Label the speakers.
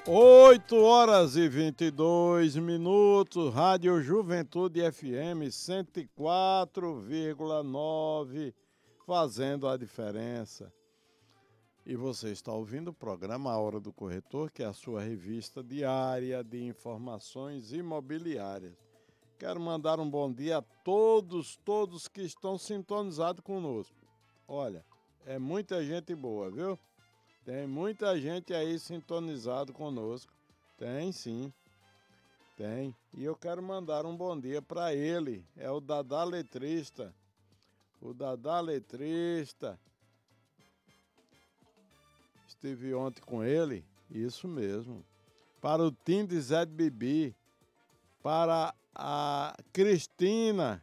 Speaker 1: 8h22, Rádio Juventude FM 104,9, fazendo a diferença. E você está ouvindo o programa A Hora do Corretor, que é a sua revista diária de informações imobiliárias. Quero mandar um bom dia a todos que estão sintonizados conosco. Olha, é muita gente boa, viu? Tem muita gente aí sintonizado conosco. Tem sim, tem. E eu quero mandar um bom dia para ele, é o Dadá Letrista. O Dadá Letrista. Estive ontem com ele, isso mesmo. Para o Tim de Zé de Bibi, para a Cristina,